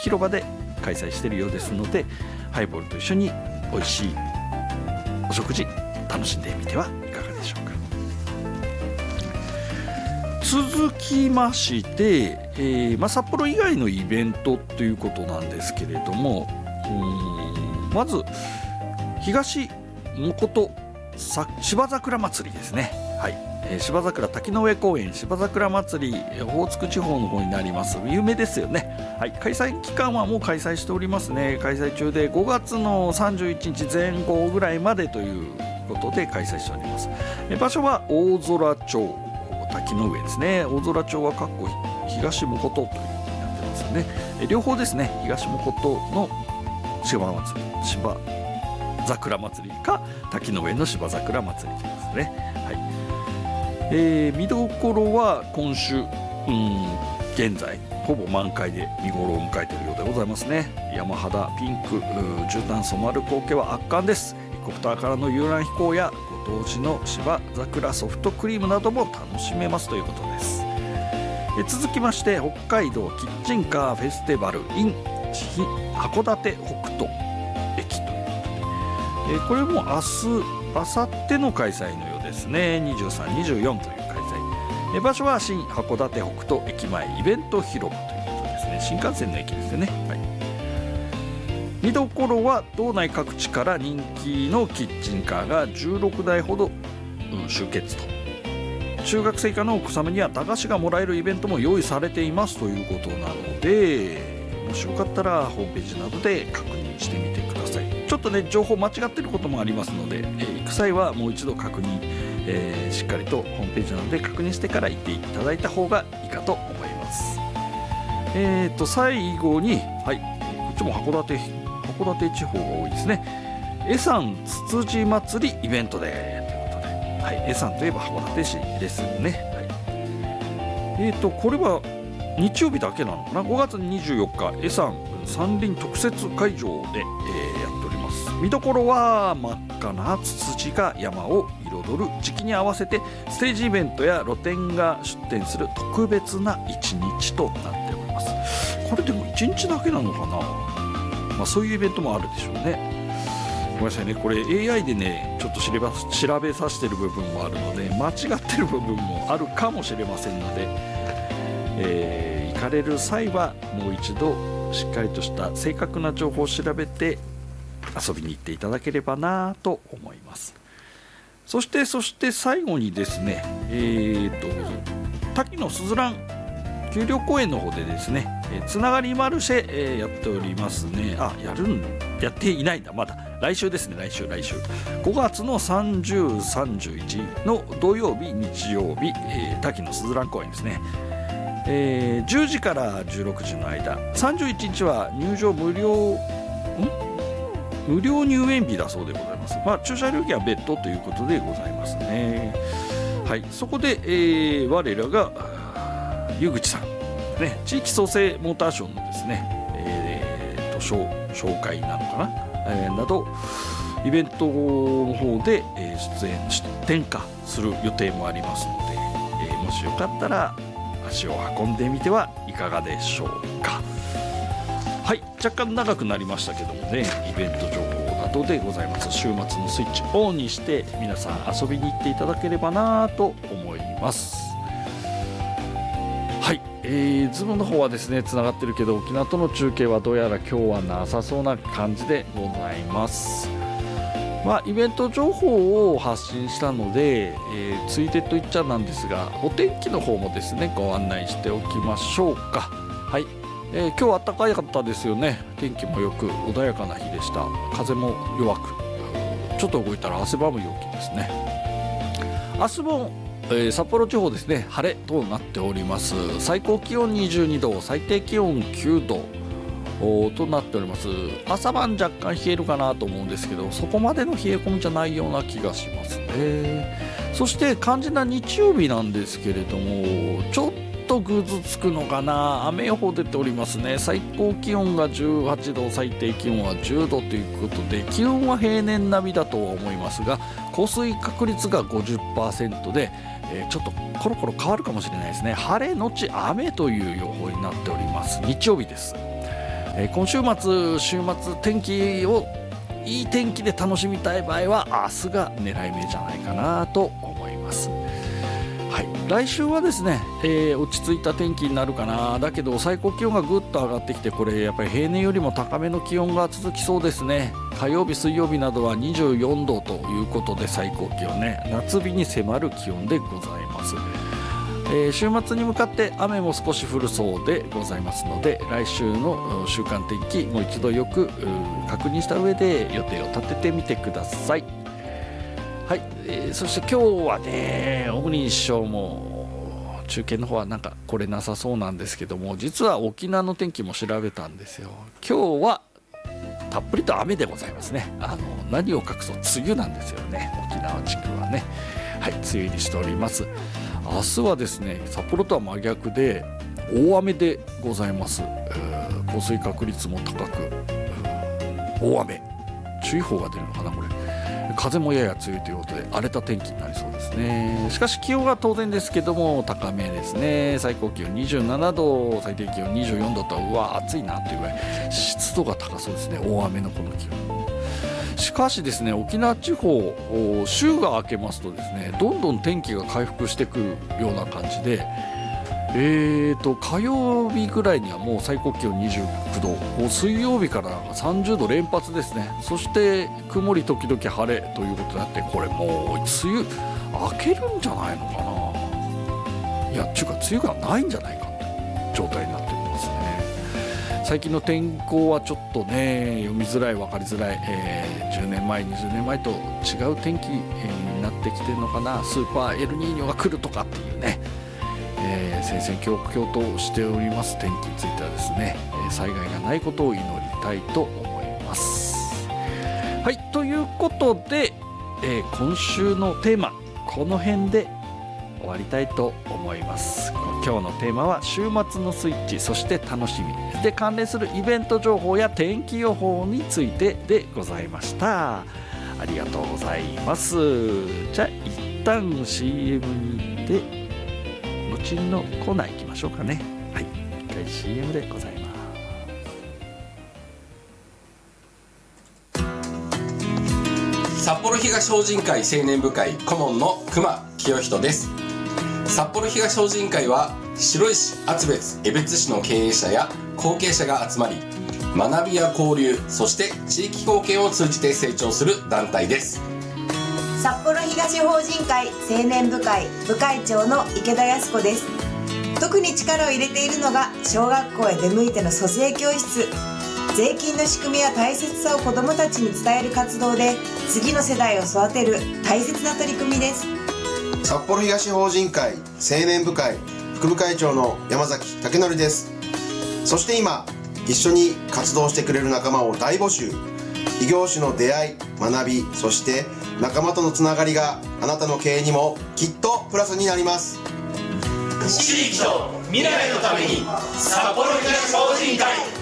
広場で開催しているようですので、ハイボールと一緒に美味しいお食事楽しんでみてはいかがでしょうか。続きまして、札幌以外のイベントということなんですけれども、まず東誠芝桜祭りですね。はい、芝桜滝の上公園芝桜祭り、オホーツク地方の方になります。有名ですよね。はい、開催期間はもう開催しておりますね。開催中で5月の31日前後ぐらいまでということで開催しております。場所は大空町滝の上ですね。大空町は東もことという風になってますね。両方ですね。東もことの芝桜祭りか滝の上の芝桜祭りですね。はい、見どころは今週現在ほぼ満開で見頃を迎えているようでございますね。山肌ピンク絨毯染まる光景は圧巻です。ヘリコプターからの遊覧飛行やご当地の芝桜ソフトクリームなども楽しめますということです。続きまして北海道キッチンカーフェスティバル in 函館北斗駅ということで、これも明日明後日の開催のようですね。23、24という開催。場所は新函館北斗駅前イベント広場ということですね。新幹線の駅ですよね。はい、見どころは道内各地から人気のキッチンカーが16台ほど、集結と。中学生以下のお子様には駄菓子がもらえるイベントも用意されていますということなので、もしよかったらホームページなどで確認してみてください。ちょっとね情報間違ってることもありますので、行く際はもう一度確認、しっかりとホームページなどで確認してから行っていただいた方がいいかと思います。最後に、はい、こっちも函館地方が多いですね。恵山つつじ祭りイベントでということで、はい、恵山といえば函館市ですね。はい、これは日曜日だけなのかな。5月24日恵山山林特設会場で、やっております。見どころは真っ赤なツツジが山を彩る時期に合わせてステージイベントや露店が出店する特別な一日となっております。これでも1日だけなのかな。そういうイベントもあるでしょうね。ごめんなさいね、これ AI でねちょっと調べさせてる部分もあるので間違ってる部分もあるかもしれませんので、行かれる際はもう一度しっかりとした正確な情報を調べて遊びに行っていただければなと思います。そして最後にですね、滝のすずらん丘陵公園の方でですね、つながりマルシェ、やっておりますね。やっていないんだ、まだ来週ですね。来週5月の30、31の土曜日日曜日、滝のすずらん公園ですね。10時から16時の間、31日は入場無料入園日だそうでございます。駐車料金は別途ということでございますね。はい、そこで、我らが湯口さん、ね、地域創生モーターショーのですね、紹介なのかな、などイベントの方で、出展化する予定もありますので、もしよかったら足を運んでみてはいかがでしょうか。はい、若干長くなりましたけどもね、イベント情報などでございます。週末のスイッチオンにして皆さん遊びに行っていただければなと思います。はい、ズームの方はですねつながってるけど沖縄との中継はどうやら今日はなさそうな感じでございます。イベント情報を発信したので、ついでと言っちゃなんですがお天気の方もですねご案内しておきましょうか。はい、今日は暖かかったですよね。天気もよく穏やかな日でした。風も弱くちょっと動いたら汗ばむ陽気ですね。明日も札幌地方ですね晴れとなっております。最高気温22度最低気温9度となっております。朝晩若干冷えるかなと思うんですけどそこまでの冷え込みじゃないような気がしますね。そして肝心な日曜日なんですけれどもちょっとぐずつくのかな。雨予報出ておりますね。最高気温が18度最低気温は10度ということで気温は平年並みだとは思いますが降水確率が 50% でちょっとコロコロ変わるかもしれないですね。晴れのち雨という予報になっております。日曜日です。 今週末天気をいい天気で楽しみたい場合は明日が狙い目じゃないかなと思います。はい、来週はですね、落ち着いた天気になるかな。だけど最高気温がぐっと上がってきて、これやっぱり平年よりも高めの気温が続きそうですね。火曜日水曜日などは24度ということで、最高気温ね、夏日に迫る気温でございます。週末に向かって雨も少し降るそうでございますので、来週の週間天気もう一度よく確認した上で予定を立ててみてください。はい、そして今日はね、小国師匠も中継の方はなんかこれなさそうなんですけども、実は沖縄の天気も調べたんですよ。今日はたっぷりと雨でございますね。何を隠そう梅雨なんですよね、沖縄地区はね。はい、梅雨入りしております。明日はですね、札幌とは真逆で大雨でございます。降水確率も高く、大雨注意報が出るのかな。これ風もやや強いということで荒れた天気になりそうですね。しかし気温は当然ですけども高めですね。最高気温27度、最低気温24度と、うわ暑いなというぐらい湿度が高そうですね、大雨のこの気温。しかしですね、沖縄地方週が明けますとですね、どんどん天気が回復してくるような感じで、火曜日ぐらいにはもう最高気温29度、もう水曜日から30度連発ですね。そして曇り時々晴れということになって、これもう梅雨明けるんじゃないのかな。いやっていうか梅雨がないんじゃないかって状態になっていますね。最近の天候はちょっとね読みづらい、分かりづらい、10年前20年前と違う天気になってきてるのかな。スーパーエルニーニョが来るとかっていうね、戦々恐々としております。天気についてはですね、災害がないことを祈りたいと思います。はい、ということで、今週のテーマこの辺で終わりたいと思います。今日のテーマは週末のスイッチ、そして楽しみで関連するイベント情報や天気予報についてでございました。ありがとうございます。じゃあ一旦 CM にて後のコーナー行きましょうかね。はい、一回 CM でございます。 札幌東法人会青年部会顧問の熊清人です。札幌東法人会は白石、厚別、江別市の経営者や後継者が集まり、学びや交流、そして地域貢献を通じて成長する団体です。 札幌東法人会青年部会部会長の池田康子です。特に力を入れているのが小学校へ出向いての租税教室。税金の仕組みや大切さを子どもたちに伝える活動で、次の世代を育てる大切な取り組みです。 札幌東法人会青年部会副部会長の山崎武則です。そして今一緒に活動してくれる仲間を大募集。異業種の出会い、学び、そして仲間とのつながりがあなたの経営にもきっとプラスになります。 地域と未来のために札幌東法人会。